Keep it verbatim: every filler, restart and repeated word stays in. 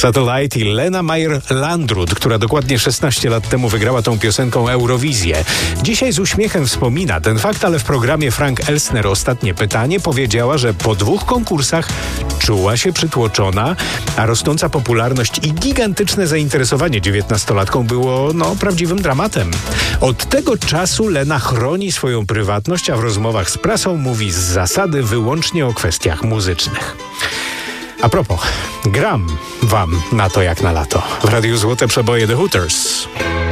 Satellite i Lena Meyer-Landrut, która dokładnie szesnaście lat temu wygrała tą piosenką Eurowizję. Dzisiaj z uśmiechem wspomina ten fakt, ale w programie Frank Elsner Ostatnie pytanie powiedziała, że po dwóch konkursach czuła się przytłoczona, a rosnąca popularność i gigantyczne zainteresowanie dziewiętnastolatką było no prawdziwym dramatem. Od tego czasu Lena chroni swoją prywatność, a w rozmowach z prasą mówi z zasady wyłącznie o kwestiach muzycznych. A propos, gram wam na to jak na lato. W Radiu Złote Przeboje The Hooters.